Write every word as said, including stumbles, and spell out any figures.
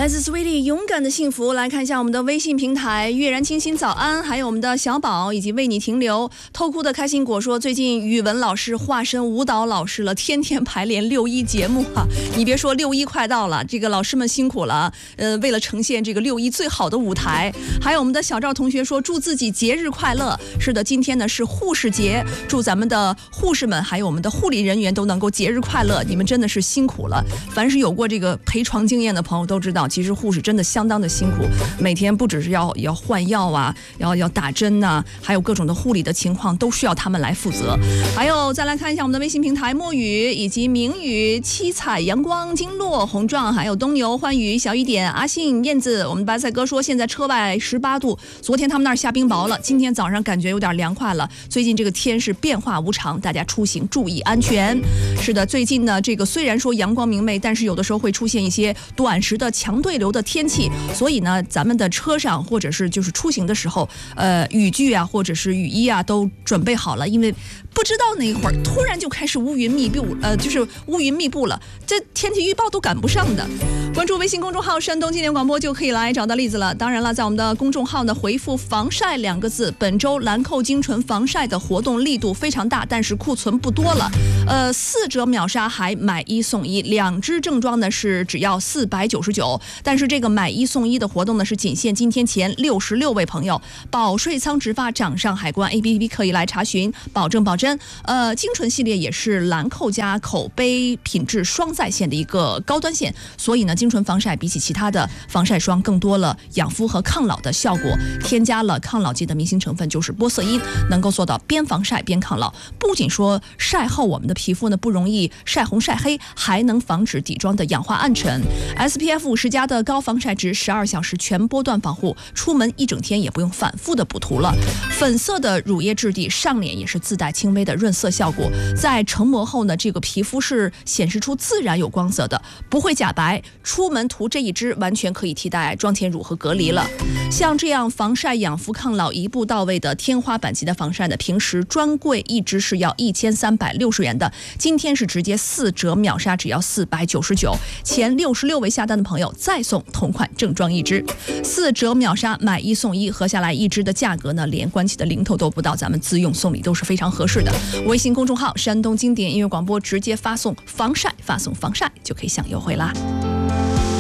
来自 Sweetie 勇敢的幸福。来看一下我们的微信平台，悦然清新早安，还有我们的小宝以及为你停留。偷哭的开心果说，最近语文老师化身舞蹈老师了，天天排练六一节目啊！你别说，六一快到了，这个老师们辛苦了，呃，为了呈现这个六一最好的舞台。还有我们的小赵同学说，祝自己节日快乐。是的，今天呢是护士节，祝咱们的护士们还有我们的护理人员都能够节日快乐，你们真的是辛苦了。凡是有过这个陪床经验的朋友都知道，其实护士真的相当的辛苦，每天不只是要要换药啊，要要打针呐、啊，还有各种的护理的情况都需要他们来负责。还有再来看一下我们的微信平台，墨雨以及明雨、七彩阳光、金落、红壮，还有东牛、欢愉、小雨点、阿信、燕子。我们白菜哥说，现在车外十八度，昨天他们那儿下冰雹了，今天早上感觉有点凉快了。最近这个天是变化无常，大家出行注意安全。是的，最近呢，这个虽然说阳光明媚，但是有的时候会出现一些短时的强对流的天气，所以呢，咱们的车上或者是就是出行的时候，呃，雨具啊或者是雨衣啊都准备好了，因为不知道哪会儿突然就开始乌云密布，呃，就是乌云密布了，这天气预报都赶不上的。关注微信公众号山东经典广播就可以来找到例子了。当然了，在我们的公众号呢回复防晒两个字，本周兰蔻精纯防晒的活动力度非常大，但是库存不多了，呃，四折秒杀，还买一送一，两支正装呢是只要四百九十九，但是这个买一送一的活动呢是仅限今天前六十六位朋友，保税仓直发掌上海关 A P P 可以来查询，保证保真。呃，精纯系列也是兰蔻家口碑品质双在线的一个高端线，所以呢，精纯防晒比起其他的防晒霜更多了养肤和抗老的效果，添加了抗老剂的明星成分就是玻色因，能够做到边防晒边抗老。不仅说晒后我们的皮肤呢不容易晒红晒黑，还能防止底妆的氧化暗沉。S P F 五十加的高防晒值，十二小时全波段防护，出门一整天也不用反复的补涂了。粉色的乳液质地，上脸也是自带轻微的润色效果，在成膜后呢，这个皮肤是显示出自然有光泽的，不会假白。出门涂这一支完全可以替代妆前乳和隔离了。像这样防晒养肤抗老一步到位的天花板级的防晒呢，平时专柜一支是要一千三百六十元的，今天是直接四折秒杀，只要四百九十九，前六十六位下单的朋友再送同款正装一支，四折秒杀，买一送一，合下来一支的价格呢，连关起的零头都不到，咱们自用送礼都是非常合适的。微信公众号山东经典音乐广播直接发送防晒，发送防晒就可以享优惠啦。